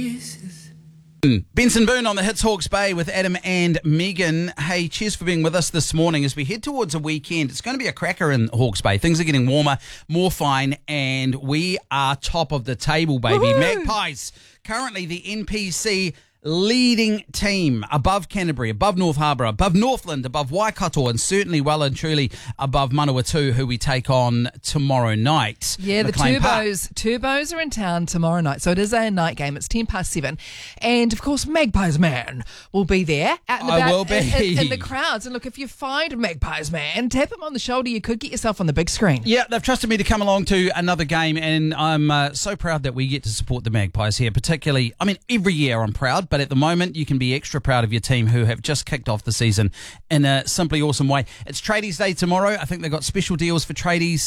Benson Boone on the Hits Hawke's Bay with Adam and Megan. Hey, cheers for being with us this morning as we head towards a weekend. It's going to be a cracker in Hawke's Bay. Things are getting warmer, more fine, and we are top of the table, baby. Woohoo! Magpies, currently the NPC leading team, above Canterbury, above North Harbour, above Northland, above Waikato, and certainly well and truly above Manawatu, who we take on tomorrow night. Yeah, the McLean Park. Turbos are in town tomorrow night, so it is a night game. It's 7:10, and of course Magpies Man will be there out and about. I will be. In the crowds. And look, if you find Magpies Man, tap him on the shoulder. You could get yourself on the big screen. Yeah, they've trusted me to come along to another game, and I'm so proud that we get to support the Magpies here. Particularly, I mean, every year I'm proud, but at the moment you can be extra proud of your team who have just kicked off the season in a simply awesome way. It's Tradies Day tomorrow. I think they've got special deals for tradies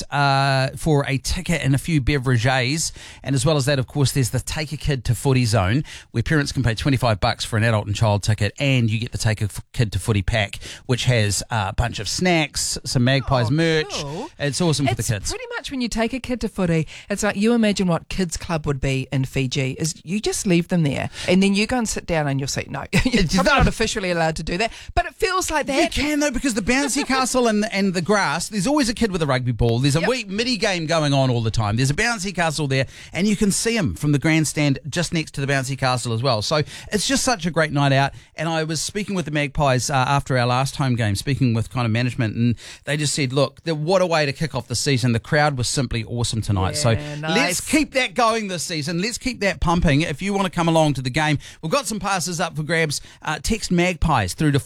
for a ticket and a few beverages, and as well as that, of course, there's the Take a Kid to Footy zone where parents can pay $25 for an adult and child ticket, and you get the Take a Kid to Footy pack, which has a bunch of snacks, some Magpies merch. Cool. It's awesome for the It's kids. pretty much when you take a kid to footy, it's like you imagine what kids club would be in Fiji. Is you just leave them there and then you go and sit down on your seat. No, you're probably not officially allowed to do that, but it feels like that. You can though, because the bouncy castle and the grass, there's always a kid with a rugby ball. There's a wee mini game going on all the time. There's a bouncy castle there, and you can see them from the grandstand just next to the bouncy castle as well. So it's just such a great night out. And I was speaking with the Magpies after our last home game, speaking with kind of management, and they just said, look, what a way to kick off the season. The crowd was simply awesome tonight. Yeah, So nice. let's keep that going this season. Let's keep that pumping. If you want to come along to the game, we've got some passes up for grabs. Text Magpies through to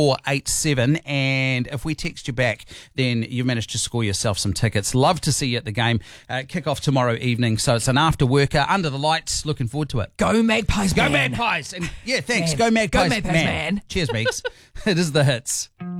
4487, and if we text you back, then you've managed to score yourself some tickets. Love to see you at the game. Kick off tomorrow evening, so it's an after worker under the lights. Looking forward to it. Go Magpies Go Man. Magpies! And yeah, thanks. Man. Go Magpies, Go Magpies, man. Cheers, Meeks. It is the Hits.